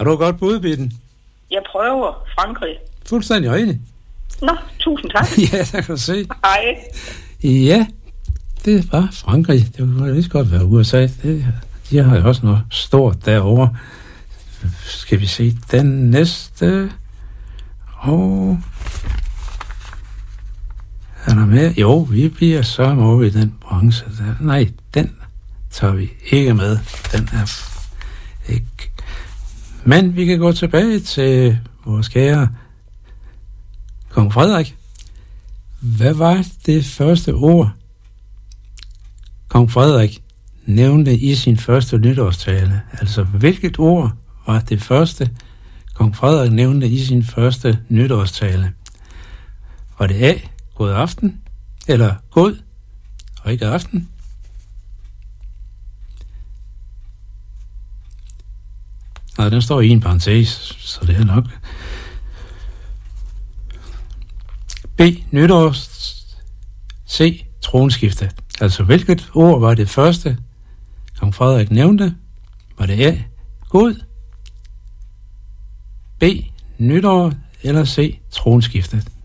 du et godt bud, Bitten? Jeg prøver Frankrig. Fuldstændig rigtigt. Nå, tusind tak. Ja, der kan du se. Hej. Ja, det var Frankrig. Det kunne lige så godt være USA. De har jo også noget stort derovre. Skal vi se den næste? Og er der med? Jo, vi bliver så over i den branche der. Nej, den tager vi ikke med. Den er ikke. Men vi kan gå tilbage til vores kære Kong Frederik. Hvad var det første ord, Kong Frederik nævnte i sin første nytårstale? Altså, hvilket ord var det første, Kong Frederik nævnte i sin første nytårstale? Var det A, god aften, eller god og ikke aften? Nej, den står i en parentes, så det er nok. B, nytår. C, tronskifte. Altså, hvilket ord var det første, Kong Frederik nævnte? Var det A, god, B, nytår, eller C, tronskifte?